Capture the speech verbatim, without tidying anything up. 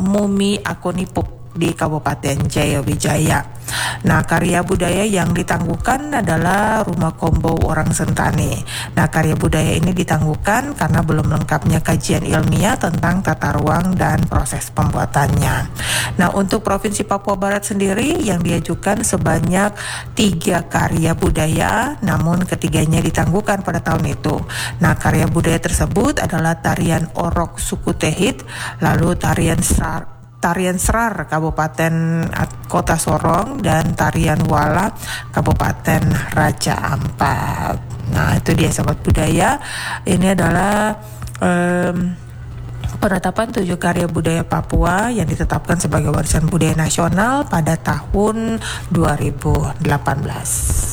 Mumi Akonipuk di Kabupaten Jayawijaya. Nah, karya budaya yang ditangguhkan adalah Rumah Kombo Orang Sentani. Nah, karya budaya ini ditangguhkan karena belum lengkapnya kajian ilmiah tentang tata ruang dan proses pembuatannya. Nah, untuk Provinsi Papua Barat sendiri yang diajukan sebanyak tiga karya budaya, namun ketiganya ditangguhkan pada tahun itu. Nah, karya budaya tersebut adalah tarian Orok Suku Tehit, lalu tarian Sar Tarian Serar Kabupaten Kota Sorong, dan Tarian Wala Kabupaten Raja Ampat. Nah, itu dia sahabat budaya. Ini adalah um, penetapan tujuh karya budaya Papua yang ditetapkan sebagai warisan budaya nasional pada tahun dua ribu delapan belas.